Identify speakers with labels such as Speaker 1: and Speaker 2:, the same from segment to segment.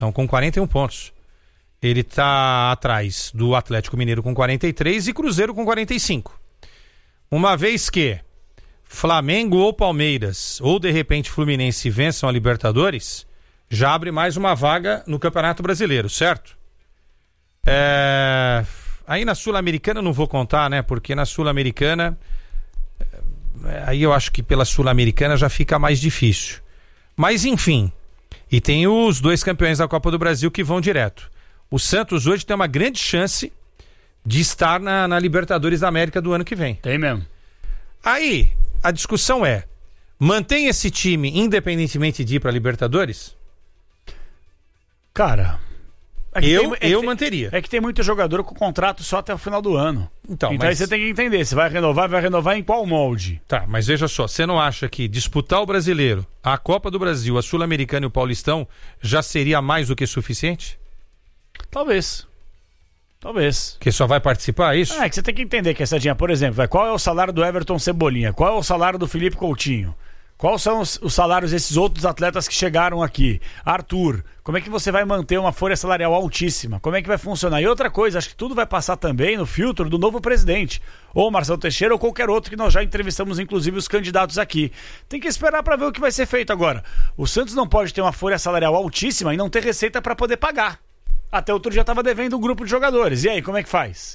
Speaker 1: Então, com 41 pontos. Ele está atrás do Atlético Mineiro com 43 e Cruzeiro com 45. Uma vez que Flamengo ou Palmeiras, ou de repente Fluminense vençam a Libertadores, já abre mais uma vaga no Campeonato Brasileiro, certo? Aí na Sul-Americana eu não vou contar, né? Porque na Sul-Americana, aí eu acho que pela Sul-Americana já fica mais difícil. Mas enfim, e tem os 2 campeões da Copa do Brasil que vão direto. O Santos hoje tem uma grande chance de estar na Libertadores da América do ano que vem.
Speaker 2: Tem mesmo.
Speaker 1: Aí, a discussão é, mantém esse time independentemente de ir para Libertadores?
Speaker 2: Cara,
Speaker 1: eu manteria.
Speaker 2: É que tem muito jogador com contrato só até o final do ano. Então
Speaker 1: mas...
Speaker 2: aí você tem que entender, se vai renovar em qual molde?
Speaker 1: Tá, mas veja só, você não acha que disputar o Brasileiro, a Copa do Brasil, a Sul-Americana e o Paulistão já seria mais do que suficiente?
Speaker 2: Talvez.
Speaker 1: Que só vai participar, é isso?
Speaker 2: É que você tem que entender que essa dinha, por exemplo, qual é o salário do Everton Cebolinha? Qual é o salário do Felipe Coutinho? Quais são os salários desses outros atletas que chegaram aqui? Arthur, como é que você vai manter uma folha salarial altíssima? Como é que vai funcionar? E outra coisa, acho que tudo vai passar também no filtro do novo presidente, ou Marcelo Teixeira ou qualquer outro que nós já entrevistamos, inclusive os candidatos aqui. Tem que esperar para ver o que vai ser feito agora. O Santos não pode ter uma folha salarial altíssima e não ter receita para poder pagar. Até outro dia estava devendo um grupo de jogadores. E aí, como é que faz?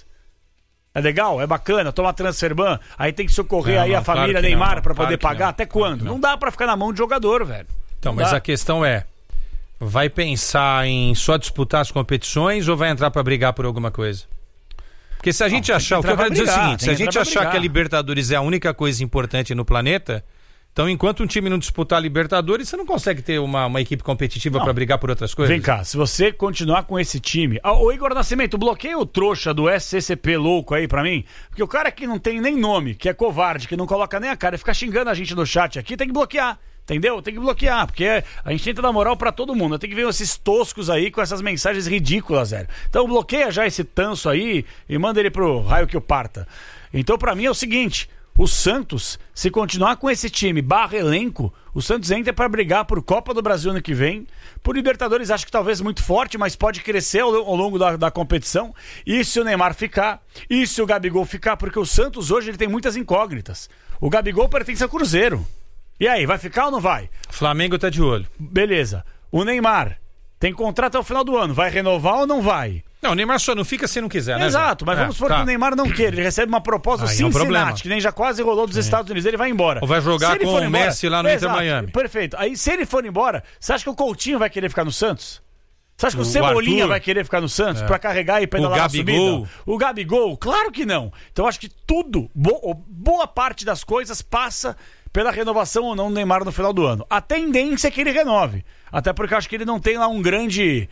Speaker 2: É legal? É bacana? Toma transferban? Aí tem que socorrer a família
Speaker 1: claro
Speaker 2: Neymar para poder pagar? Até quando? Não dá para ficar na mão de jogador, velho.
Speaker 1: Então, mas a questão é, vai pensar em só disputar as competições ou vai entrar para brigar por alguma coisa? Porque se a gente achar, o que eu quero dizer é o seguinte, se a gente achar que a Libertadores é a única coisa importante no planeta, então enquanto um time não disputar a Libertadores, você não consegue ter uma equipe competitiva para brigar por outras coisas?
Speaker 2: Vem cá, se você continuar com esse time... Ô Igor Nascimento, bloqueia o trouxa do SCCP louco aí pra mim, porque o cara que não tem nem nome, que é covarde, que não coloca nem a cara e fica xingando a gente no chat aqui, tem que bloquear. Entendeu? Tem que bloquear, porque a gente tenta dar moral pra todo mundo. Tem que ver esses toscos aí com essas mensagens ridículas, velho. Então bloqueia já esse tanso aí e manda ele pro raio que o parta. Então pra mim é o seguinte, o Santos, se continuar com esse time /elenco, o Santos entra pra brigar por Copa do Brasil ano que vem, por Libertadores acho que talvez muito forte, mas pode crescer ao longo da competição. E se o Neymar ficar, e se o Gabigol ficar, porque o Santos hoje ele tem muitas incógnitas. O Gabigol pertence ao Cruzeiro. E aí, vai ficar ou não vai?
Speaker 1: Flamengo tá de olho.
Speaker 2: Beleza. O Neymar tem contrato até o final do ano. Vai renovar ou não vai?
Speaker 1: Não, o Neymar só não fica se não quiser, né?
Speaker 2: Exato, mas vamos supor que o Neymar não queira. Ele recebe uma proposta Cincinnati, que nem já quase rolou dos Estados Unidos. Ele vai embora.
Speaker 1: Ou vai jogar com o Messi lá no Inter Miami.
Speaker 2: Perfeito. Aí, se ele for embora, você acha que o Coutinho vai querer ficar no Santos? Você acha que o Cebolinha Arthur vai querer ficar no Santos pra carregar e pedalar na subida? O Gabigol? Claro que não. Então acho que tudo, boa parte das coisas passa pela renovação ou não do Neymar no final do ano. A tendência é que ele renove. Até porque eu acho que ele não tem lá um grande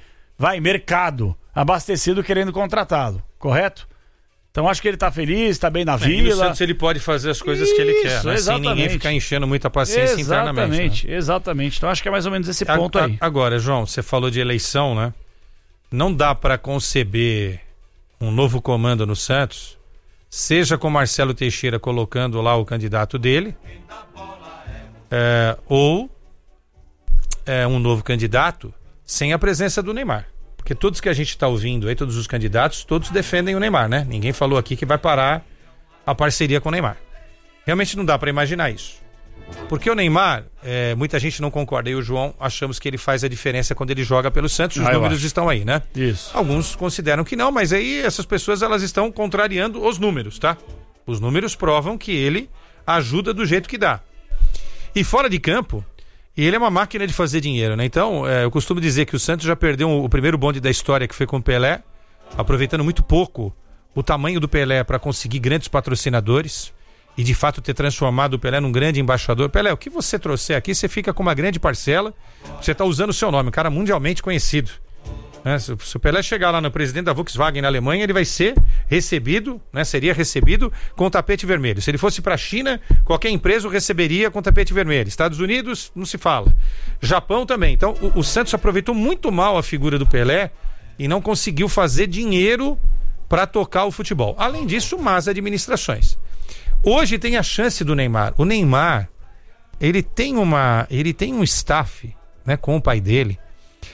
Speaker 2: mercado abastecido querendo contratá-lo. Correto? Então acho que ele tá feliz, tá bem na vila.
Speaker 1: E o Santos ele pode fazer as coisas que ele quer, né? Sem ninguém ficar enchendo muita paciência internamente. Né?
Speaker 2: Exatamente. Então acho que é mais ou menos esse ponto aí.
Speaker 1: Agora, João, você falou de eleição, né? Não dá para conceber um novo comando no Santos, seja com Marcelo Teixeira colocando lá o candidato dele, ou um novo candidato sem a presença do Neymar. Porque todos que a gente está ouvindo aí, todos os candidatos, todos defendem o Neymar, né? Ninguém falou aqui que vai parar a parceria com o Neymar. Realmente não dá para imaginar isso. Porque o Neymar, muita gente não concorda, eu e o João achamos que ele faz a diferença quando ele joga pelo Santos, os números estão aí, né?
Speaker 2: Isso.
Speaker 1: Alguns consideram que não, mas aí essas pessoas elas estão contrariando os números, tá? Os números provam que ele ajuda do jeito que dá. E fora de campo, ele é uma máquina de fazer dinheiro, né? Então, eu costumo dizer que o Santos já perdeu o primeiro bonde da história, que foi com o Pelé, aproveitando muito pouco o tamanho do Pelé para conseguir grandes patrocinadores e de fato ter transformado o Pelé num grande embaixador. Pelé, o que você trouxer aqui, você fica com uma grande parcela, você está usando o seu nome, um cara mundialmente conhecido. Né? Se o Pelé chegar lá no presidente da Volkswagen na Alemanha, ele vai ser recebido, né? Seria recebido com tapete vermelho. Se ele fosse para a China, qualquer empresa o receberia com tapete vermelho. Estados Unidos, não se fala. Japão também. Então, o Santos aproveitou muito mal a figura do Pelé e não conseguiu fazer dinheiro para tocar o futebol. Além disso, más administrações. Hoje tem a chance do Neymar. O Neymar, ele tem um staff, né, com o pai dele,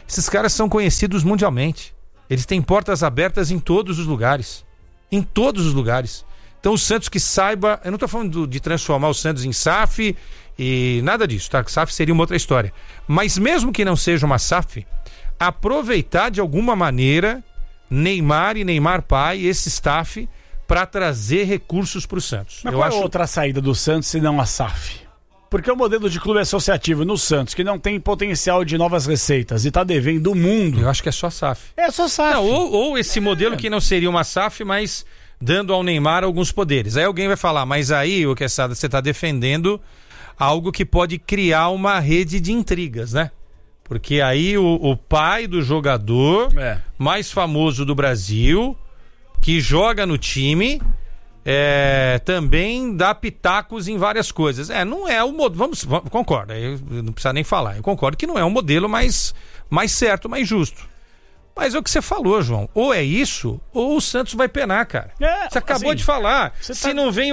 Speaker 1: Esses caras são conhecidos mundialmente. Eles têm portas abertas em todos os lugares. Em todos os lugares. Então o Santos que saiba... Eu não estou falando de transformar o Santos em SAF e nada disso, tá? SAF seria uma outra história. Mas mesmo que não seja uma SAF, aproveitar de alguma maneira Neymar e Neymar pai, esse staff, para trazer recursos para o Santos.
Speaker 2: Mas qual é a outra saída do Santos se não a SAF? Porque o modelo de clube associativo no Santos, que não tem potencial de novas receitas e tá devendo o mundo...
Speaker 1: Eu acho que é só SAF.
Speaker 2: É só SAF.
Speaker 1: Não, ou esse modelo que não seria uma SAF, mas dando ao Neymar alguns poderes. Aí alguém vai falar, mas aí, o que você está defendendo algo que pode criar uma rede de intrigas, né? Porque aí o pai do jogador mais famoso do Brasil, que joga no time... também dá pitacos em várias coisas. Não é o modelo. Concordo, eu não precisa nem falar. Eu concordo que não é um modelo mais certo, mais justo. Mas é o que você falou, João. Ou é isso, ou o Santos vai penar, cara. Você acabou de falar. Se não vem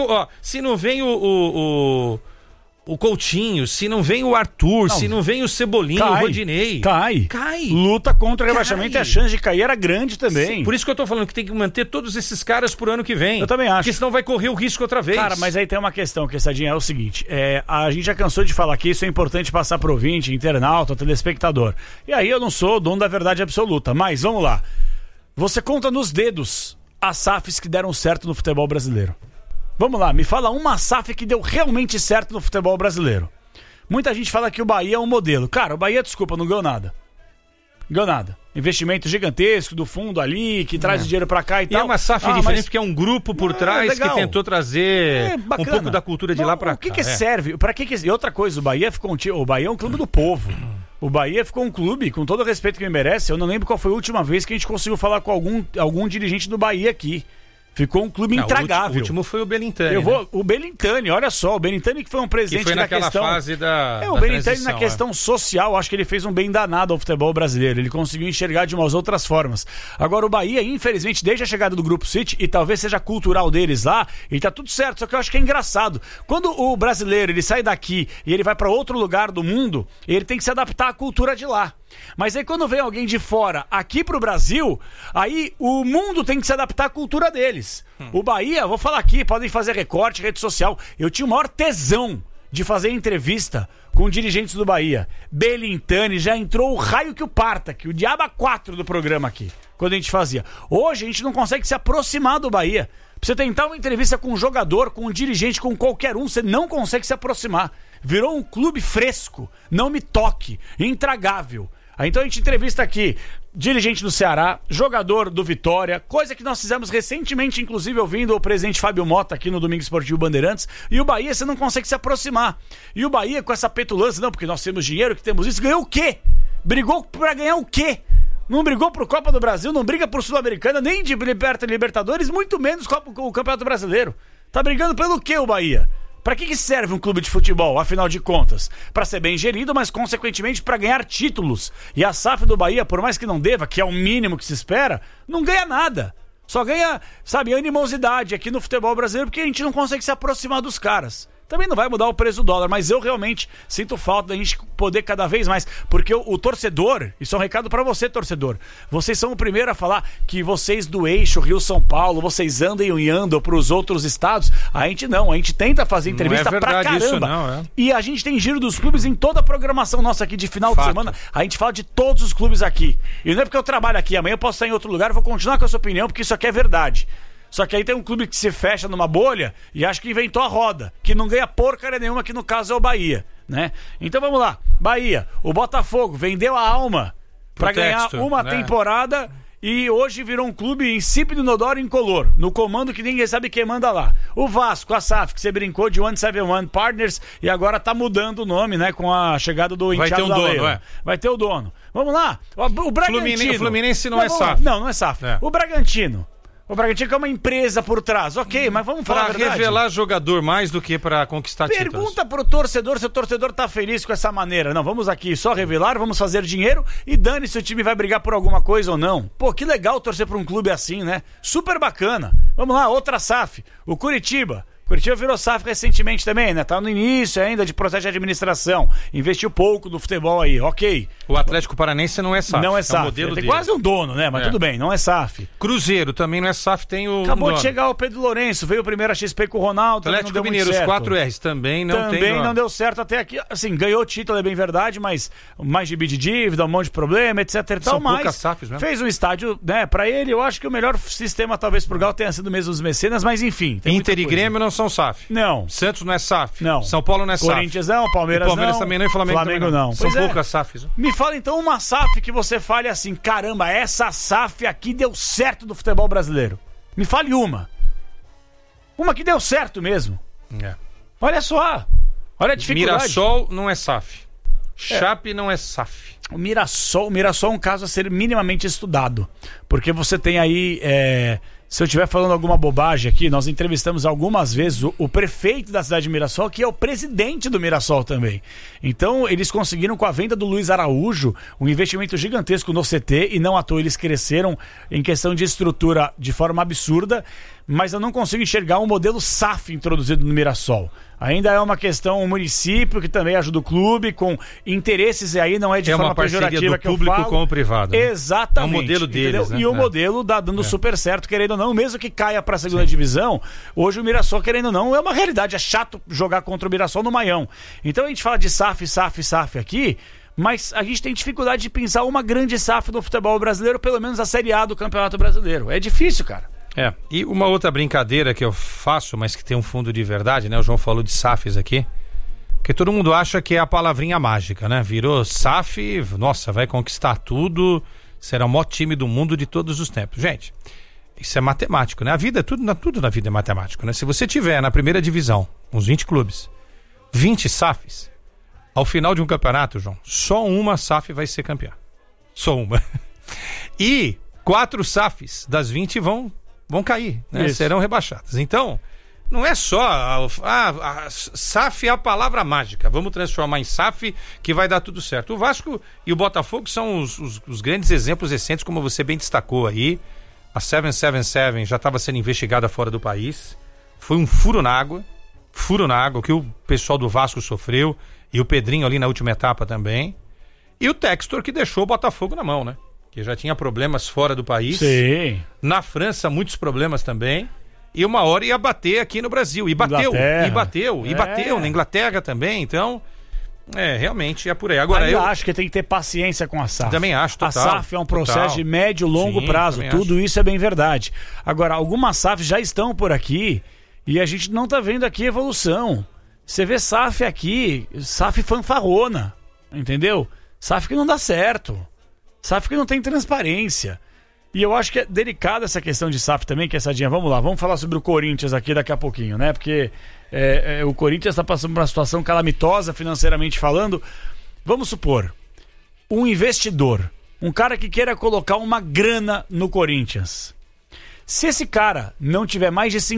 Speaker 1: o Coutinho, se não vem o Arthur, se não vem o Cebolinha, o Rodinei...
Speaker 2: Cai. Luta contra o rebaixamento e a chance de cair era grande também.
Speaker 1: Sim, por isso que eu tô falando que tem que manter todos esses caras pro ano que vem.
Speaker 2: Eu também acho.
Speaker 1: Porque senão vai correr o risco outra vez.
Speaker 2: Cara, mas aí tem uma questão, Quessadinha, é o seguinte, a gente já cansou de falar que isso é importante passar pro ouvinte, internauta, telespectador. E aí eu não sou dono da verdade absoluta, mas vamos lá. Você conta nos dedos as SAFs que deram certo no futebol brasileiro. Vamos lá, me fala uma SAF que deu realmente certo no futebol brasileiro. Muita gente fala que o Bahia é um modelo. Cara, o Bahia, desculpa, não ganhou nada. Ganhou nada. Investimento gigantesco do fundo ali, que traz dinheiro pra cá e tal.
Speaker 1: É uma SAF diferente, porque é um grupo por trás que tentou trazer um pouco da cultura de lá pra cá.
Speaker 2: O que serve? Pra que E outra coisa, o Bahia é um clube do povo. O Bahia ficou um clube, com todo o respeito que me merece, eu não lembro qual foi a última vez que a gente conseguiu falar com algum dirigente do Bahia aqui. Ficou um clube intragável.
Speaker 1: O último foi o Belintani.
Speaker 2: O Belintani, olha só, o Belintani que foi um presidente
Speaker 1: que foi naquela
Speaker 2: questão...
Speaker 1: fase da
Speaker 2: o Belintani na questão social, acho que ele fez um bem danado ao futebol brasileiro. Ele conseguiu enxergar de umas outras formas. Agora o Bahia, infelizmente, desde a chegada do Grupo City, e talvez seja cultural deles lá, e tá tudo certo, só que eu acho que é engraçado. Quando o brasileiro ele sai daqui e ele vai para outro lugar do mundo, ele tem que se adaptar à cultura de lá. Mas aí quando vem alguém de fora aqui pro Brasil, aí o mundo tem que se adaptar à cultura deles. O Bahia, vou falar aqui, podem fazer recorte, rede social. Eu tinha o maior tesão de fazer entrevista com dirigentes do Bahia. Belintani já entrou o raio que o parta, que o diabo 4 do programa aqui, quando a gente fazia. Hoje a gente não consegue se aproximar do Bahia. Pra você tentar uma entrevista com um jogador, com um dirigente, com qualquer um, você não consegue se aproximar. Virou um clube fresco, não me toque, intragável. Então a gente entrevista aqui dirigente do Ceará, jogador do Vitória, coisa que nós fizemos recentemente, inclusive ouvindo o presidente Fábio Mota aqui no Domingo Esportivo Bandeirantes, e o Bahia você não consegue se aproximar. E o Bahia com essa petulância, não, porque nós temos dinheiro, que temos isso, ganhou o quê? Brigou pra ganhar o quê? Não brigou por Copa do Brasil, não briga por Sul-Americana, nem de Libertadores, muito menos o Campeonato Brasileiro. Tá brigando pelo quê o Bahia? Para que serve um clube de futebol, afinal de contas? Para ser bem gerido, mas consequentemente para ganhar títulos. E a SAF do Bahia, por mais que não deva, que é o mínimo que se espera, não ganha nada. Só ganha, animosidade aqui no futebol brasileiro, porque a gente não consegue se aproximar dos caras. Também não vai mudar o preço do dólar, mas eu realmente sinto falta da gente poder cada vez mais, porque o torcedor, isso é um recado pra você, torcedor, vocês são o primeiro a falar que vocês do eixo Rio-São Paulo, vocês andam e andam pros outros estados, a gente não, a gente tenta fazer entrevista pra caramba, isso não, e a gente tem giro dos clubes em toda a programação nossa aqui de final de semana, a gente fala de todos os clubes aqui, e não é porque eu trabalho aqui, amanhã eu posso estar em outro lugar, eu vou continuar com a sua opinião, porque isso aqui é verdade. Só que aí tem um clube que se fecha numa bolha e acha que inventou a roda, que não ganha porcaria nenhuma, que no caso é o Bahia, né? Então vamos lá, Bahia, o Botafogo vendeu a alma pra ganhar uma temporada e hoje virou um clube insípido, inodoro e incolor, no comando que ninguém sabe quem manda lá. O Vasco, a SAF, que você brincou de 171 Partners e agora tá mudando o nome, né, com a chegada do enteado da Leila. Vai ter o dono. Vamos lá, o Bragantino.
Speaker 1: O Fluminense não é SAF.
Speaker 2: Não é SAF. O Bragantino. O Bragantino é uma empresa por trás, ok, mas vamos falar a verdade.
Speaker 1: Pra revelar jogador mais do que pra conquistar títulos.
Speaker 2: Pergunta pro torcedor se o torcedor tá feliz com essa maneira. Não, vamos aqui só revelar, vamos fazer dinheiro e dane se o time vai brigar por alguma coisa ou não. Pô, que legal torcer pra um clube assim, né? Super bacana. Vamos lá, outra SAF. O Curitiba. Curitiba virou SAF recentemente também, né? Tá no início ainda de processo de administração. Investiu pouco no futebol aí, ok.
Speaker 1: O Atlético Paranaense não é SAF.
Speaker 2: Não é SAF.
Speaker 1: É o modelo
Speaker 2: tem
Speaker 1: dele.
Speaker 2: quase um dono, né? Mas tudo bem, não é SAF.
Speaker 1: Cruzeiro também não é SAF, tem o
Speaker 2: Acabou
Speaker 1: dono.
Speaker 2: de chegar o Pedro Lourenço, veio primeiro a XP com o Ronaldo.
Speaker 1: Atlético Mineiro, os 4 R's também não tem.
Speaker 2: Também não deu certo até aqui. Assim, ganhou o título, é bem verdade, mas mais de dívida, um monte de problema, etc e tal.
Speaker 1: São
Speaker 2: Mas
Speaker 1: poucas SAFs mesmo.
Speaker 2: fez um estádio, né? Pra ele, eu acho que o melhor sistema talvez pro Galo tenha sido mesmo os mecenas, mas enfim.
Speaker 1: Inter e Grêmio não são SAF.
Speaker 2: Não.
Speaker 1: Santos não é SAF.
Speaker 2: Não.
Speaker 1: São Paulo não é SAF.
Speaker 2: Corinthians não, Palmeiras não.
Speaker 1: Também não e Flamengo também não.
Speaker 2: Pois
Speaker 1: São poucas SAFs. Né?
Speaker 2: Me fala então uma SAF que você fale assim, caramba, essa SAF aqui deu certo do futebol brasileiro. Me fale uma. Uma que deu certo mesmo.
Speaker 1: É.
Speaker 2: Olha só. Olha a dificuldade.
Speaker 1: Mirassol não é SAF. Chape não é SAF.
Speaker 2: O Mirassol é um caso a ser minimamente estudado. Porque você tem aí... Se eu estiver falando alguma bobagem aqui, nós entrevistamos algumas vezes o prefeito da cidade de Mirassol, que é o presidente do Mirassol também. Então, eles conseguiram, com a venda do Luiz Araújo, um investimento gigantesco no CT, e não à toa eles cresceram em questão de estrutura de forma absurda, mas eu não consigo enxergar um modelo SAF introduzido no Mirassol. Ainda é uma questão, um município que também ajuda o clube, com interesses, e aí não é de forma pejorativa que eu falo.
Speaker 1: É uma parceria do público com o privado. Né?
Speaker 2: Exatamente.
Speaker 1: É o modelo deles, né?
Speaker 2: E o modelo dando super certo, querendo ou não, mesmo que caia para a segunda divisão, hoje o Mirassol, querendo ou não, é uma realidade. É chato jogar contra o Mirassol no Maião. Então a gente fala de SAF aqui, mas a gente tem dificuldade de pensar uma grande SAF do futebol brasileiro, pelo menos a Série A do Campeonato Brasileiro. É difícil, cara.
Speaker 1: E uma outra brincadeira que eu faço, mas que tem um fundo de verdade, né? O João falou de SAFs aqui, porque todo mundo acha que é a palavrinha mágica, né? Virou SAF, nossa, vai conquistar tudo, será o maior time do mundo de todos os tempos. Gente, isso é matemático, né? A vida, tudo na vida é matemático, né? Se você tiver na primeira divisão, uns 20 clubes, 20 SAFs, ao final de um campeonato, João, só uma SAF vai ser campeã. Só uma. E 4 SAFs das 20 vão cair, né? Serão rebaixadas. Então, não é só a SAF é a palavra mágica. Vamos transformar em SAF que vai dar tudo certo. O Vasco e o Botafogo são os grandes exemplos recentes, como você bem destacou aí. A 777 já estava sendo investigada fora do país. Foi um furo na água que o pessoal do Vasco sofreu, e o Pedrinho ali na última etapa também. E o Textor, que deixou o Botafogo na mão, né? Que já tinha problemas fora do país. Sim. Na França, muitos problemas também. E uma hora ia bater aqui no Brasil. E bateu. Na Inglaterra também. Então, realmente é por aí. Agora, eu
Speaker 2: acho que tem que ter paciência com a SAF.
Speaker 1: Também acho, total.
Speaker 2: A SAF é um processo de médio e longo prazo. Tudo isso é bem verdade. Agora, algumas SAFs já estão por aqui e a gente não tá vendo aqui evolução. Você vê SAF aqui, SAF fanfarrona, entendeu? SAF que não dá certo. SAF que não tem transparência. E eu acho que é delicada essa questão de SAF também, que essa Dinha, vamos lá, vamos falar sobre o Corinthians aqui daqui a pouquinho, né? Porque o Corinthians está passando por uma situação calamitosa financeiramente falando. Vamos supor, um investidor, um cara que queira colocar uma grana no Corinthians. Se esse cara não tiver mais de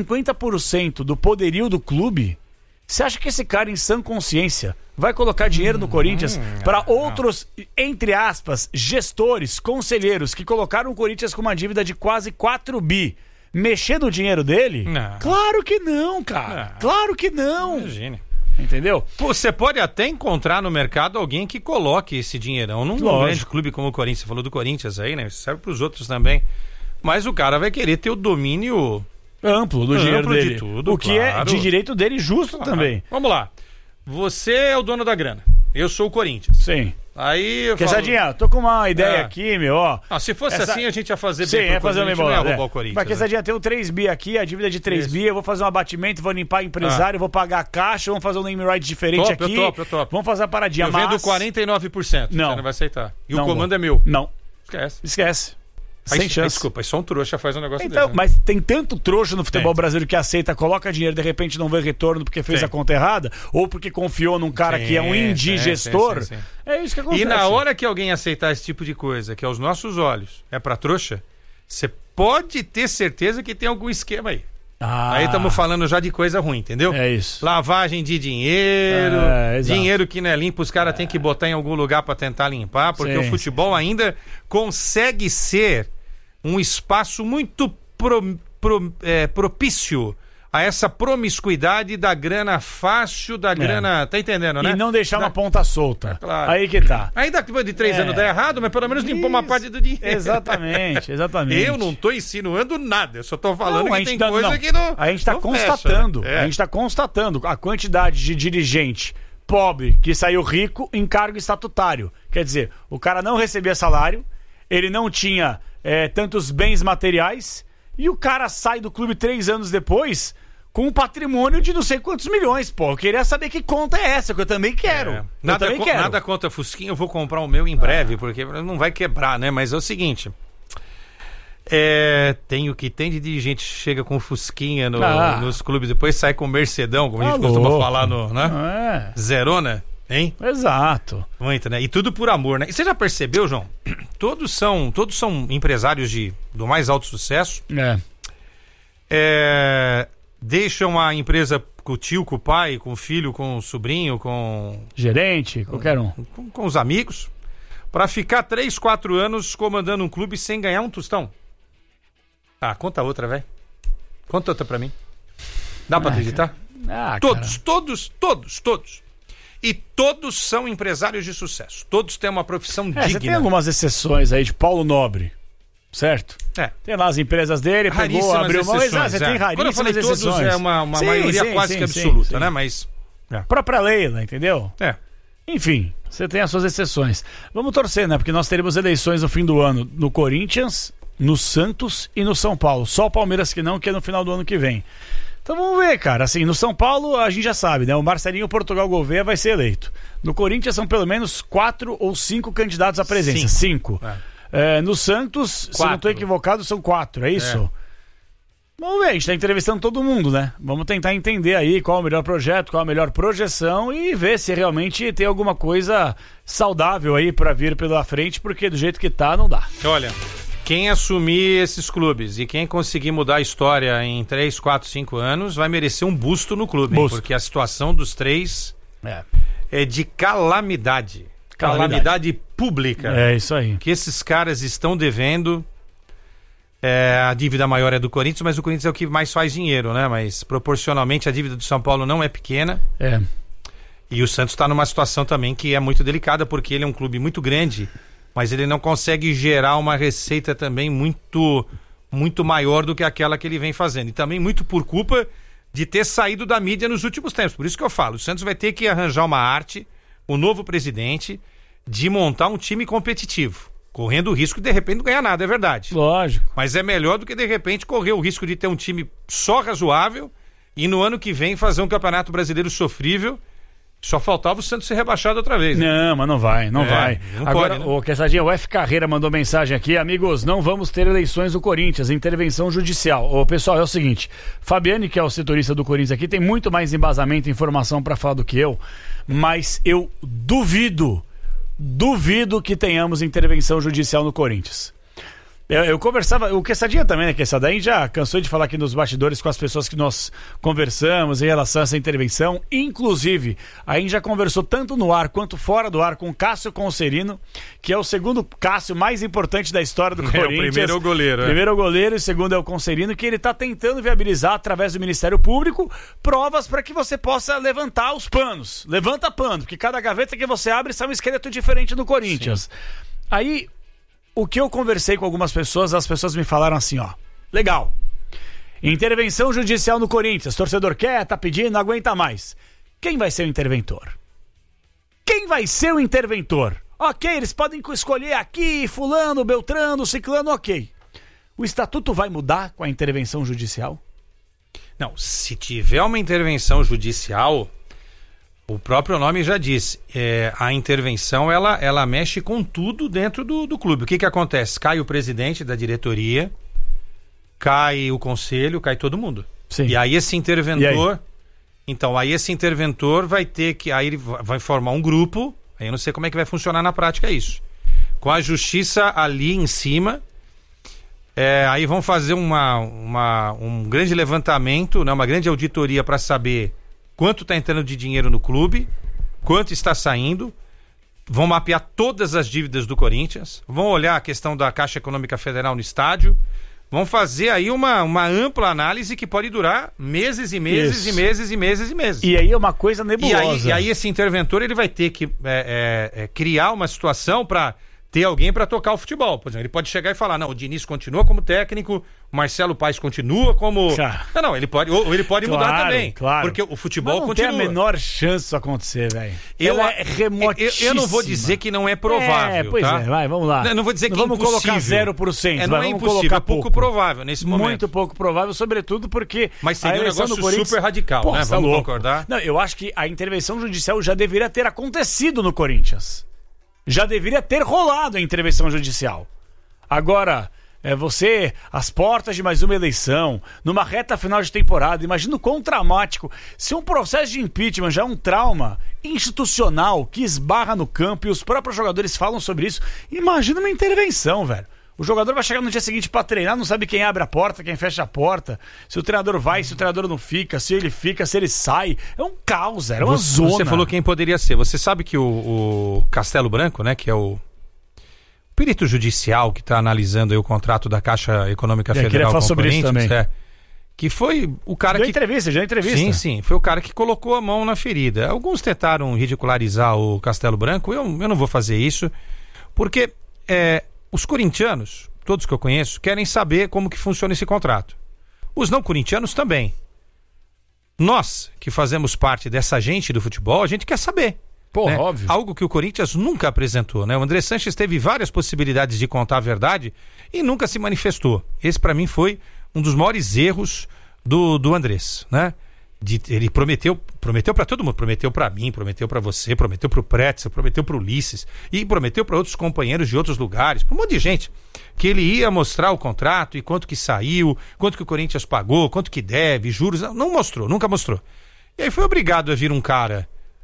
Speaker 2: 50% do poderio do clube, você acha que esse cara, em sã consciência, vai colocar dinheiro no Corinthians para outros, entre aspas, gestores, conselheiros que colocaram o Corinthians com uma dívida de quase 4 bi, mexer no dinheiro dele? Não. Claro que não, cara. Claro que não.
Speaker 1: Imagine.
Speaker 2: Entendeu?
Speaker 1: Você pode até encontrar no mercado alguém que coloque esse dinheirão num grande clube como o Corinthians. Você falou do Corinthians aí, né? Isso serve para os outros também. Mas o cara vai querer ter o domínio
Speaker 2: amplo do dinheiro dele.
Speaker 1: De tudo,
Speaker 2: o que é de direito dele justo também.
Speaker 1: Vamos lá. Você é o dono da grana. Eu sou o Corinthians.
Speaker 2: Sim.
Speaker 1: Aí eu
Speaker 2: Quesadinha, tô com uma ideia aqui, meu, ó.
Speaker 1: Se fosse assim, a gente ia fazer
Speaker 2: bem. Sim, ia fazer uma bola.
Speaker 1: Roubar o Corinthians.
Speaker 2: Mas Quesadinha, tem um 3 bi aqui, a dívida de 3 bi, eu vou fazer um abatimento, vou limpar empresário, vou pagar a caixa, vamos fazer um name right diferente aqui.
Speaker 1: Eu topo.
Speaker 2: Vamos fazer a paradinha.
Speaker 1: Eu vendo 49%.
Speaker 2: Não.
Speaker 1: Você não vai aceitar. E
Speaker 2: não
Speaker 1: o comando é meu.
Speaker 2: Não.
Speaker 1: Esquece.
Speaker 2: Sem chance.
Speaker 1: Desculpa, só um trouxa faz um negócio
Speaker 2: então,
Speaker 1: desse. Né?
Speaker 2: Mas tem tanto trouxa no futebol brasileiro que aceita, coloca dinheiro, de repente não vê retorno porque fez a conta errada, ou porque confiou num cara que é um indigestor. É isso que acontece.
Speaker 1: E na hora que alguém aceitar esse tipo de coisa, que aos nossos olhos é pra trouxa, você pode ter certeza que tem algum esquema aí. Aí estamos falando já de coisa ruim, entendeu?
Speaker 2: É isso.
Speaker 1: Lavagem de dinheiro, dinheiro que não é limpo, os caras têm que botar em algum lugar para tentar limpar, porque o futebol ainda consegue ser um espaço muito propício a essa promiscuidade da grana fácil, da grana... Tá entendendo, né?
Speaker 2: E não deixar uma ponta solta.
Speaker 1: Claro.
Speaker 2: Aí que tá.
Speaker 1: Ainda depois de 3 anos dá errado, mas pelo menos limpou uma parte do dinheiro.
Speaker 2: Exatamente.
Speaker 1: Eu não tô insinuando nada, eu só tô falando que tem
Speaker 2: não,
Speaker 1: coisa que não.
Speaker 2: A gente tá
Speaker 1: não
Speaker 2: constatando.
Speaker 1: fecha, né?
Speaker 2: A gente tá constatando a quantidade de dirigente pobre que saiu rico em cargo estatutário. Quer dizer, o cara não recebia salário, ele não tinha tantos bens materiais, e o cara sai do clube 3 anos depois com um patrimônio de não sei quantos milhões, pô. Eu queria saber que conta é essa, que eu também quero.
Speaker 1: Nada contra Fusquinha, eu vou comprar o meu em breve, porque não vai quebrar, né? Mas é o seguinte... tem o que tem de dirigente que chega com Fusquinha nos clubes, depois sai com Mercedão, como a gente costuma falar né? Zerona, hein?
Speaker 2: Exato.
Speaker 1: Muito, né? E tudo por amor, né? E você já percebeu, João? Todos são empresários do mais alto sucesso. Deixam a empresa com o tio, com o pai, com o filho, com o sobrinho, com...
Speaker 2: gerente, qualquer um.
Speaker 1: Com os amigos, para ficar 3, 4 anos comandando um clube sem ganhar um tostão. Conta outra, velho. Conta outra pra mim. Dá pra acreditar? Todos. E todos são empresários de sucesso. Todos têm uma profissão digna.
Speaker 2: Você tem algumas exceções aí de Paulo Nobre, certo? Tem lá as empresas dele, pegou, abriu mão. Exato, você tem raríssimas
Speaker 1: Quando eu falei
Speaker 2: exceções.
Speaker 1: Todos, é uma maioria quase que absoluta, né? Mas...
Speaker 2: Própria Leila, entendeu? Enfim, você tem as suas exceções. Vamos torcer, né? Porque nós teremos eleições no fim do ano no Corinthians, no Santos e no São Paulo. Só o Palmeiras que é no final do ano que vem. Então vamos ver, cara. Assim, no São Paulo a gente já sabe, né? O Marcelinho Portugal Gouveia vai ser eleito. No Corinthians são pelo menos 4 ou 5 candidatos à presença. 5. No Santos, 4. Se eu não estou equivocado, são 4, é isso? Vamos ver, a gente está entrevistando todo mundo, né? Vamos tentar entender aí qual é o melhor projeto, qual é a melhor projeção e ver se realmente tem alguma coisa saudável aí para vir pela frente, porque do jeito que tá, não dá.
Speaker 1: Olha... Quem assumir esses clubes e quem conseguir mudar a história em 3, 4, 5 anos vai merecer um busto no clube, porque a situação dos 3 é de calamidade. Calamidade pública.
Speaker 2: É isso aí.
Speaker 1: Que esses caras estão devendo. A dívida maior é do Corinthians, mas o Corinthians é o que mais faz dinheiro, né? Mas proporcionalmente a dívida do São Paulo não é pequena. E o Santos está numa situação também que é muito delicada, porque ele é um clube muito grande, mas ele não consegue gerar uma receita também muito maior do que aquela que ele vem fazendo. E também muito por culpa de ter saído da mídia nos últimos tempos. Por isso que eu falo, o Santos vai ter que arranjar uma arte, o novo presidente, de montar um time competitivo. Correndo o risco de repente não ganhar nada, é verdade.
Speaker 2: Lógico.
Speaker 1: Mas é melhor do que de repente correr o risco de ter um time só razoável e no ano que vem fazer um campeonato brasileiro sofrível. Só faltava o Santos ser rebaixado outra vez. Né?
Speaker 2: Não, mas não vai.
Speaker 1: Não
Speaker 2: Agora,
Speaker 1: pode, né?
Speaker 2: O Quessadinha, o F. Carreira mandou mensagem aqui. Amigos, não vamos ter eleições do Corinthians, intervenção judicial. Pessoal, é o seguinte, Fabiane, que é o setorista do Corinthians aqui, tem muito mais embasamento e informação pra falar do que eu, mas eu duvido que tenhamos intervenção judicial no Corinthians. Eu conversava, o Quessadinha também, né? Quessadinha já cansou de falar aqui nos bastidores com as pessoas que nós conversamos em relação a essa intervenção. Inclusive, a gente já conversou tanto no ar quanto fora do ar com o Cássio Concerino, que é o segundo Cássio mais importante da história do Corinthians.
Speaker 1: O primeiro é o goleiro.
Speaker 2: Primeiro é o goleiro e o segundo é o Concerino, que ele está tentando viabilizar, através do Ministério Público, provas para que você possa levantar os panos. Levanta pano, porque cada gaveta que você abre sai um esqueleto diferente no Corinthians. Sim. Aí... O que eu conversei com algumas pessoas, as pessoas me falaram assim, legal, intervenção judicial no Corinthians, torcedor quer, tá pedindo, não aguenta mais. Quem vai ser o interventor? Quem vai ser o interventor? Ok, eles podem escolher aqui, fulano, beltrano, ciclano, ok. O estatuto vai mudar com a intervenção judicial?
Speaker 1: Não, se tiver uma intervenção judicial... O próprio nome já diz, a intervenção ela mexe com tudo dentro do clube. O que acontece? Cai o presidente da diretoria, cai o conselho, cai todo mundo.
Speaker 2: Sim.
Speaker 1: E aí esse interventor... Então, aí esse interventor vai ter que... Aí ele vai formar um grupo, aí eu não sei como é que vai funcionar na prática isso. Com a justiça ali em cima, aí vão fazer um grande levantamento, né, uma grande auditoria para saber... Quanto está entrando de dinheiro no clube, quanto está saindo, vão mapear todas as dívidas do Corinthians, vão olhar a questão da Caixa Econômica Federal no estádio, vão fazer aí uma ampla análise que pode durar meses e meses e meses e meses e meses.
Speaker 2: E aí é uma coisa nebulosa.
Speaker 1: E aí esse interventor ele vai ter que criar uma situação para ter alguém para tocar o futebol. Por exemplo, ele pode chegar e falar, não, o Diniz continua como técnico, o Marcelo Paes continua como... Não, ele pode mudar também.
Speaker 2: Claro.
Speaker 1: Porque o futebol
Speaker 2: não
Speaker 1: continua.
Speaker 2: Não tem a menor chance disso acontecer, velho. É remotíssima.
Speaker 1: Eu não vou dizer que não é provável,
Speaker 2: pois
Speaker 1: tá?
Speaker 2: vai, vamos lá.
Speaker 1: Não vou dizer que é
Speaker 2: impossível. Vamos colocar 0%.
Speaker 1: Não é impossível, é pouco provável nesse momento.
Speaker 2: Muito pouco provável, sobretudo porque...
Speaker 1: Mas seria um negócio super radical, né? Vamos concordar?
Speaker 2: Não, eu acho que a intervenção judicial já deveria ter acontecido no Corinthians. Já deveria ter rolado a intervenção judicial. Agora, você, às portas de mais uma eleição, numa reta final de temporada, imagina o quão traumático. Se um processo de impeachment já é um trauma institucional que esbarra no campo e os próprios jogadores falam sobre isso, imagina uma intervenção, velho. O jogador vai chegar no dia seguinte pra treinar, não sabe quem abre a porta, quem fecha a porta, se o treinador vai, se o treinador não fica, se ele fica, se ele sai. É um caos, era uma zona.
Speaker 1: Você falou quem poderia ser. Você sabe que o Castelo Branco, né, que é o perito judicial que está analisando aí o contrato da Caixa Econômica Federal com o Corinthians, que foi o cara
Speaker 2: já entrevista.
Speaker 1: Sim, foi o cara que colocou a mão na ferida. Alguns tentaram ridicularizar o Castelo Branco, eu não vou fazer isso, porque os corintianos, todos que eu conheço, querem saber como que funciona esse contrato. Os não corintianos também. Nós, que fazemos parte dessa gente do futebol, a gente quer saber.
Speaker 2: Pô, óbvio.
Speaker 1: Algo que o Corinthians nunca apresentou, né? O André Sanches teve várias possibilidades de contar a verdade e nunca se manifestou. Esse, para mim, foi um dos maiores erros do Andrés, né? Ele prometeu para todo mundo, prometeu para mim, prometeu para você, prometeu para o Pretzel, prometeu para o Ulisses e prometeu para outros companheiros de outros lugares, para um monte de gente, que ele ia mostrar o contrato e quanto que saiu, quanto que o Corinthians pagou, quanto que deve, juros, não mostrou, nunca mostrou. E aí foi obrigado a vir um cara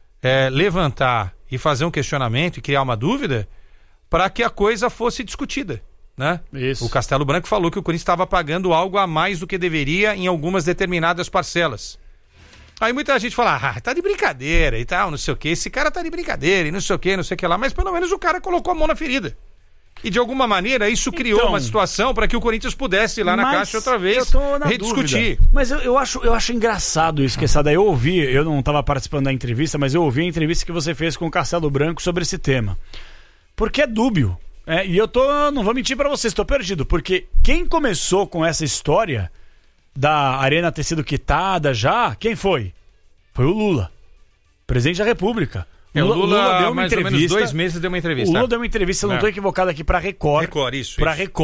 Speaker 1: levantar e fazer um questionamento e criar uma dúvida para que a coisa fosse discutida, né?
Speaker 2: Isso.
Speaker 1: O Castelo Branco falou que o Corinthians estava pagando algo a mais do que deveria em algumas determinadas parcelas. Aí muita gente fala, tá de brincadeira e tal, não sei o que, esse cara tá de brincadeira e não sei o que lá, mas pelo menos o cara colocou a mão na ferida. E de alguma maneira isso criou uma situação para que o Corinthians pudesse ir lá na Caixa outra vez rediscutir.
Speaker 2: Dúvida. Mas eu acho engraçado isso, que eu ouvi, eu não estava participando da entrevista, mas eu ouvi a entrevista que você fez com o Castelo Branco sobre esse tema. Porque é dúbio. E não vou mentir para vocês, estou perdido, porque quem começou com essa história da Arena ter sido quitada já, quem foi? Foi o Lula, presidente da República.
Speaker 1: O Lula deu uma mais entrevista. Ou menos 2 meses deu uma entrevista.
Speaker 2: O Lula deu uma entrevista, eu não estou equivocado aqui, para Record.
Speaker 1: Isso.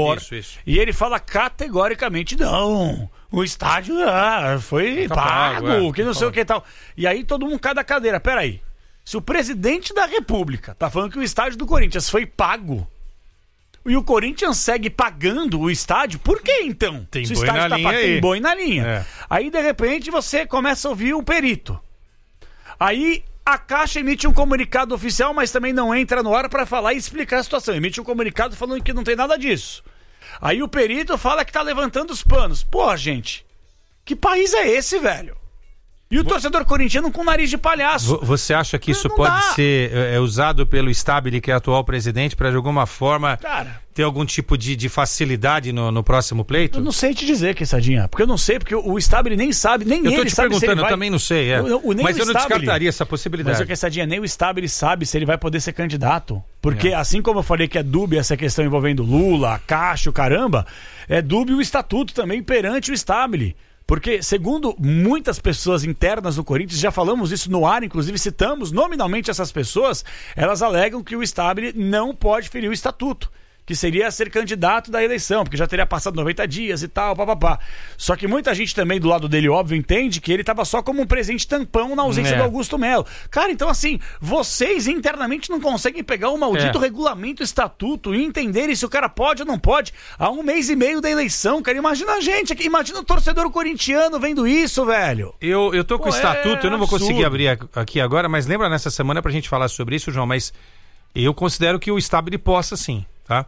Speaker 2: E ele fala categoricamente, não, o estádio foi pago, que não sei o que e tal. E aí todo mundo cai da cadeira, peraí. Se o presidente da República tá falando que o estádio do Corinthians foi pago, e o Corinthians segue pagando o estádio, por que então?
Speaker 1: Tem
Speaker 2: Se o
Speaker 1: boi
Speaker 2: estádio
Speaker 1: na linha aí.
Speaker 2: Tem boi na linha. Aí, de repente, você começa a ouvir o perito. Aí, a Caixa emite um comunicado oficial, mas também não entra no ar para falar e explicar a situação. Emite um comunicado falando que não tem nada disso. Aí, o perito fala que tá levantando os panos. Pô, gente, que país é esse, velho? E o torcedor corintiano com nariz de palhaço.
Speaker 1: Você acha que isso pode ser usado pelo Stabile, que é atual presidente, para de alguma forma ter algum tipo de facilidade no próximo pleito?
Speaker 2: Eu não sei te dizer, Quessadinha, porque eu não sei, porque o Stabile nem sabe, nem ele sabe.
Speaker 1: Eu tô te perguntando, eu também não sei. Mas eu não descartaria essa possibilidade.
Speaker 2: Mas o Quessadinha, nem o Stabile sabe se ele vai poder ser candidato. Porque assim como eu falei que é dúbia essa questão envolvendo Lula, Caixa, o caramba, é dúbio o estatuto também perante o Stabile. Porque, segundo muitas pessoas internas do Corinthians, já falamos isso no ar, inclusive citamos nominalmente essas pessoas, elas alegam que o Stabile não pode ferir o estatuto, que seria ser candidato da eleição, porque já teria passado 90 dias e tal, papapá. Só que muita gente também do lado dele, óbvio, entende que ele estava só como um presente tampão na ausência do Augusto Melo. Cara, então assim, vocês internamente não conseguem pegar o maldito regulamento, estatuto e entenderem se o cara pode ou não pode há 1 mês e meio da eleição, cara. Imagina a gente aqui, imagina o torcedor corintiano vendo isso, velho.
Speaker 1: Eu tô com o estatuto, eu não vou conseguir abrir aqui agora, mas lembra nessa semana pra gente falar sobre isso, João, mas eu considero que o Stabile possa sim, tá?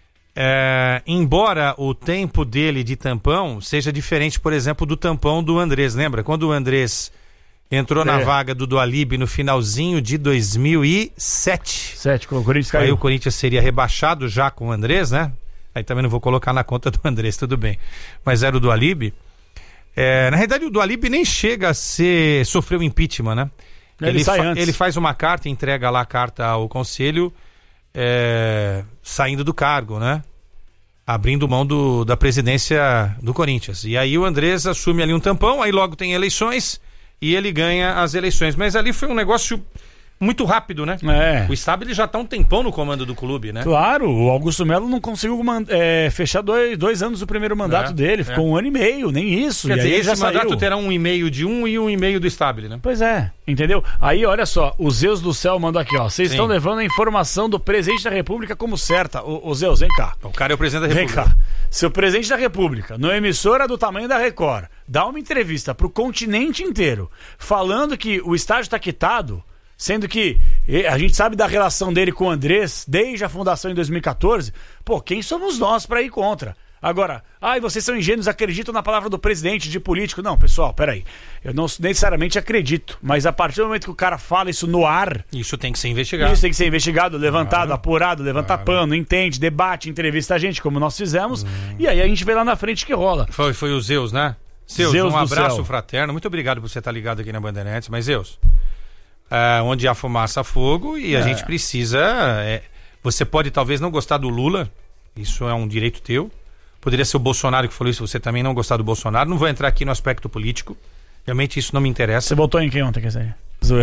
Speaker 1: Embora o tempo dele de tampão seja diferente, por exemplo, do tampão do Andrés, lembra? Quando o Andrés entrou na vaga do Alib no finalzinho de 2007.
Speaker 2: Quando o Corinthians caiu.
Speaker 1: Aí o Corinthians seria rebaixado já com o Andrés, né? Aí também não vou colocar na conta do Andrés, tudo bem. Mas era o do Alib. Na realidade, o do Alib nem chega a sofreu impeachment, né?
Speaker 2: Ele sai antes.
Speaker 1: Ele faz uma carta, entrega lá a carta ao conselho, saindo do cargo, né? Abrindo mão da presidência do Corinthians. E aí o Andrés assume ali um tampão, aí logo tem eleições e ele ganha as eleições. Mas ali foi um negócio muito rápido, né? O Stabile já tá um tempão no comando do clube, né?
Speaker 2: Claro, o Augusto Melo não conseguiu fechar 2 anos do primeiro mandato dele, ficou 1 ano e meio, nem isso.
Speaker 1: Quer
Speaker 2: e
Speaker 1: dizer,
Speaker 2: aí
Speaker 1: esse mandato terá 1,5 de um e 1,5 do Stabile, né?
Speaker 2: Pois é, entendeu? Aí, olha só, o Zeus do Céu mandou aqui, ó. Vocês estão levando a informação do presidente da República como certa. Ô Zeus, vem cá.
Speaker 1: O cara é o presidente da República.
Speaker 2: Vem cá. Seu presidente da República, numa emissora do tamanho da Record, dá uma entrevista pro continente inteiro, falando que o estádio tá quitado, sendo que a gente sabe da relação dele com o Andrés desde a fundação em 2014. Pô, quem somos nós pra ir contra? Agora, vocês são ingênuos, acreditam na palavra do presidente, de político. Não, pessoal, peraí. Eu não necessariamente acredito, mas a partir do momento que o cara fala isso no ar...
Speaker 1: Isso tem que ser investigado.
Speaker 2: Isso tem que ser investigado, levantado, apurado, levanta pano, entende, debate, entrevista a gente, como nós fizemos, e aí a gente vê lá na frente que rola.
Speaker 1: Foi o Zeus, né? Zeus, um abraço fraterno. Muito obrigado por você estar ligado aqui na Bandeirantes, mas Zeus... onde há fumaça, há fogo, e a gente precisa... você pode talvez não gostar do Lula, isso é um direito teu. Poderia ser o Bolsonaro que falou isso, você também não gostar do Bolsonaro. Não vou entrar aqui no aspecto político, realmente isso não me interessa.
Speaker 2: Você votou em quem ontem, quer dizer? Zoeira.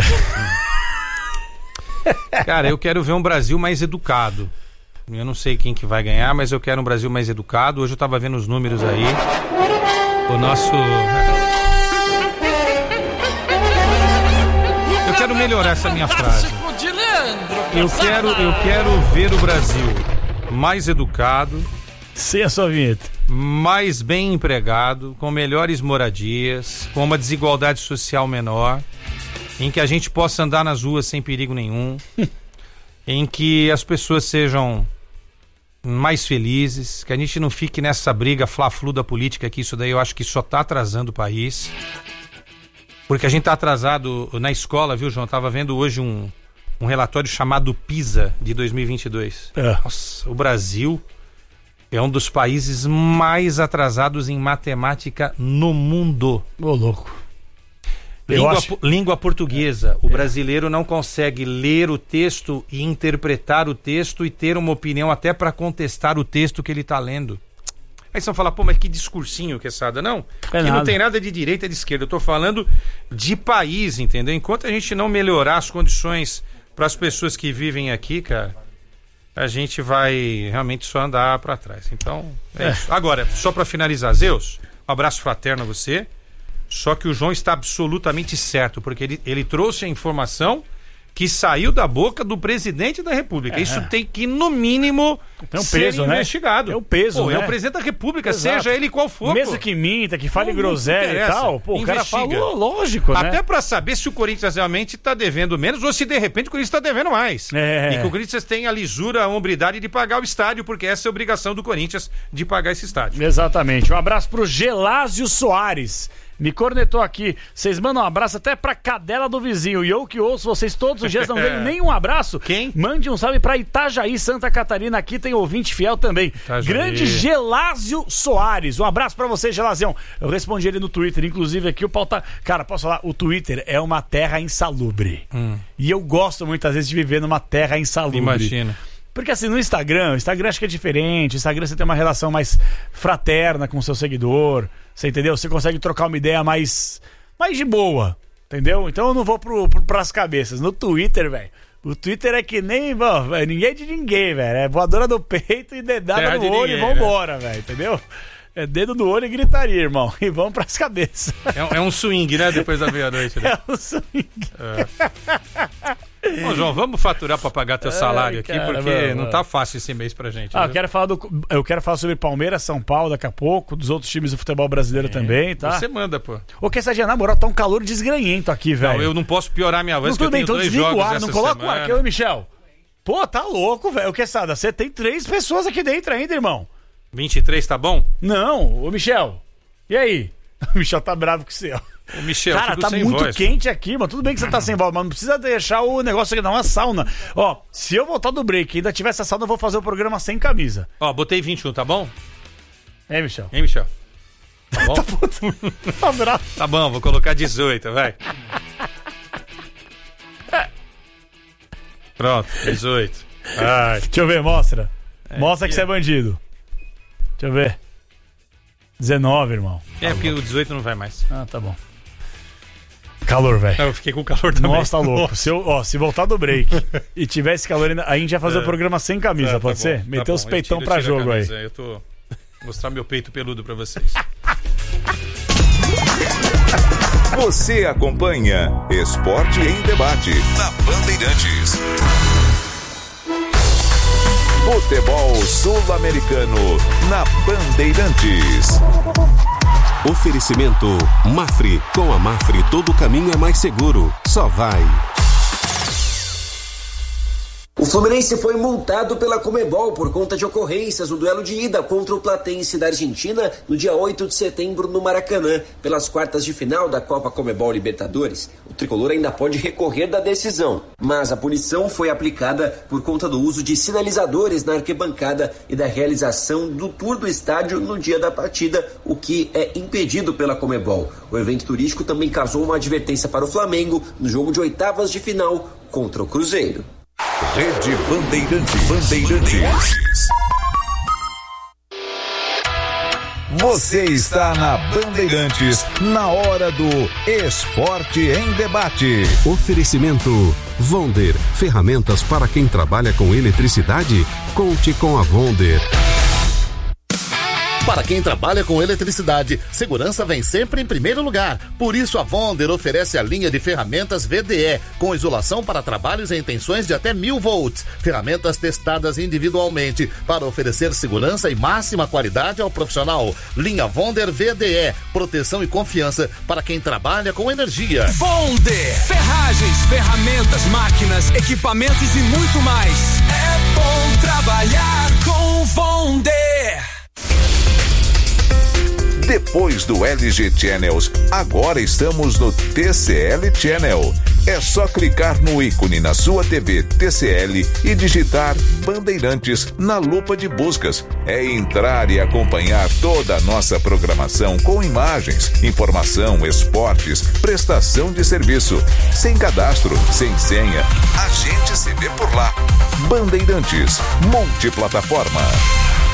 Speaker 1: Cara, eu quero ver um Brasil mais educado. Eu não sei quem que vai ganhar, mas eu quero um Brasil mais educado. Hoje eu tava vendo os números aí. O nosso... Eu quero melhorar essa minha frase. Eu quero ver o Brasil mais educado,
Speaker 2: sem a sua vinheta,
Speaker 1: mais bem empregado, com melhores moradias, com uma desigualdade social menor, em que a gente possa andar nas ruas sem perigo nenhum, em que as pessoas sejam mais felizes, que a gente não fique nessa briga fla-flu da política, que isso daí eu acho que só tá atrasando o país. Porque a gente tá atrasado na escola, viu, João? Eu tava vendo hoje um relatório chamado PISA de 2022. Nossa, o Brasil é um dos países mais atrasados em matemática no mundo.
Speaker 2: Ô, louco.
Speaker 1: Língua portuguesa. O brasileiro não consegue ler o texto e interpretar o texto e ter uma opinião até para contestar o texto que ele tá lendo. Aí você vai falar, pô, mas que discursinho, Quesada. Não, que não tem nada de direita e de esquerda. Eu tô falando de país, entendeu? Enquanto a gente não melhorar as condições para as pessoas que vivem aqui, cara, a gente vai realmente só andar para trás. Então, é isso. Agora, só para finalizar, Zeus, um abraço fraterno a você. Só que o João está absolutamente certo, porque ele trouxe a informação que saiu da boca do presidente da República. Isso tem que, no mínimo,
Speaker 2: tem um peso,
Speaker 1: ser investigado.
Speaker 2: É o peso,
Speaker 1: pô,
Speaker 2: né?
Speaker 1: É o presidente da República, seja ele qual for.
Speaker 2: Mesmo que minta, que fale groselha e tal, pô, o cara falou, lógico, né?
Speaker 1: Até pra saber se o Corinthians realmente tá devendo menos ou se de repente o Corinthians tá devendo mais. E que o Corinthians tem a lisura, a hombridade de pagar o estádio, porque essa é a obrigação do Corinthians de pagar esse estádio.
Speaker 2: Exatamente. Um abraço pro Gelásio Soares. Me cornetou aqui. Vocês mandam um abraço até pra cadela do vizinho. E eu que ouço vocês todos os dias, não ganho nenhum abraço.
Speaker 1: Quem?
Speaker 2: Mande um salve pra Itajaí, Santa Catarina. Aqui tem ouvinte fiel também.
Speaker 1: Itajaí.
Speaker 2: Grande Gelásio Soares. Um abraço pra você, Gelásião. Eu respondi ele no Twitter. Inclusive aqui o pau tá... Cara, posso falar? O Twitter é uma terra insalubre. E eu gosto muitas vezes de viver numa terra insalubre.
Speaker 1: Imagina.
Speaker 2: Porque assim, no Instagram acho que é diferente. No Instagram você tem uma relação mais fraterna com o seu seguidor. Você entendeu? Você consegue trocar uma ideia mais de boa. Entendeu? Então eu não vou pras cabeças. No Twitter, velho. O Twitter é que nem... ninguém é de ninguém, velho. É voadora do peito e dedada no olho e vambora, velho. Entendeu? É dedo no olho e gritaria, irmão. E vamos pras cabeças.
Speaker 1: É um swing, né? Depois da meia-noite. Né?
Speaker 2: É um swing.
Speaker 1: Ô, João, vamos faturar pra pagar teu salário aqui, porque não tá fácil esse mês pra gente.
Speaker 2: Eu quero falar sobre Palmeiras, São Paulo daqui a pouco, dos outros times do futebol brasileiro também, tá?
Speaker 1: Você manda, pô.
Speaker 2: Ô, que essa dia, na moral, tá um calor desgranhento aqui, velho.
Speaker 1: Não, eu não posso piorar minha voz, porque eu tenho 2 jogos essa
Speaker 2: não coloca
Speaker 1: semana.
Speaker 2: o ar aqui, ô, Michel. Pô, tá louco, velho. O Quesada, você tem 3 pessoas aqui dentro ainda, irmão.
Speaker 1: 23, tá bom?
Speaker 2: Não, ô, Michel. E aí? O Michel tá bravo com você, ó.
Speaker 1: O Michel,
Speaker 2: cara, tá muito quente aqui, mano. Tudo bem que você tá sem voz, mas não precisa deixar o negócio aqui dar uma sauna. Ó, se eu voltar do break e ainda tiver essa sauna, eu vou fazer o programa sem camisa.
Speaker 1: Ó, botei 21, tá bom?
Speaker 2: Hein, Michel?
Speaker 1: Tá bom?
Speaker 2: Tá bravo.
Speaker 1: Tá bom, vou colocar 18, vai. Pronto, 18. Ai.
Speaker 2: Deixa eu ver, mostra. Mostra que você é bandido. Deixa eu ver. 19, irmão.
Speaker 1: Porque o 18 não vai mais.
Speaker 2: Ah, tá bom. Calor, velho.
Speaker 1: Eu fiquei com calor também.
Speaker 2: Nossa, tá louco. Se voltar do break e tivesse calor ainda, a gente ia fazer o programa sem camisa, pode ser?
Speaker 1: Bom,
Speaker 2: meter os peitão pra jogo aí.
Speaker 1: Eu tô... mostrar meu peito peludo pra vocês.
Speaker 3: Você acompanha Esporte em Debate na Bandeirantes. Futebol sul-americano na Bandeirantes.
Speaker 4: Oferecimento Mafre. Com a Mafre todo caminho é mais seguro. Só vai.
Speaker 5: O Fluminense foi multado pela Conmebol por conta de ocorrências no duelo de ida contra o Platense da Argentina no dia 8 de setembro no Maracanã, pelas quartas de final da Copa Conmebol Libertadores. O tricolor ainda pode recorrer da decisão, mas a punição foi aplicada por conta do uso de sinalizadores na arquibancada e da realização do tour do estádio no dia da partida, o que é impedido pela Conmebol. O evento turístico também causou uma advertência para o Flamengo no jogo de oitavas de final contra o Cruzeiro.
Speaker 3: Rede Bandeirantes. Você está na Bandeirantes, na hora do Esporte em Debate.
Speaker 4: Oferecimento Vonder. Ferramentas para quem trabalha com eletricidade? Conte com a Vonder.
Speaker 6: Para quem trabalha com eletricidade, segurança vem sempre em primeiro lugar. Por isso, a Vonder oferece a linha de ferramentas VDE, com isolação para trabalhos em tensões de até 1000 volts. Ferramentas testadas individualmente para oferecer segurança e máxima qualidade ao profissional. Linha Vonder VDE, proteção e confiança para quem trabalha com energia.
Speaker 7: Vonder, ferragens, ferramentas, máquinas, equipamentos e muito mais. É bom trabalhar com Vonder.
Speaker 3: Depois do LG Channels, agora estamos no TCL Channel. É só clicar no ícone na sua TV TCL e digitar Bandeirantes na lupa de buscas. É entrar e acompanhar toda a nossa programação com imagens, informação, esportes, prestação de serviço. Sem cadastro, sem senha, a gente se vê por lá. Bandeirantes, multiplataforma.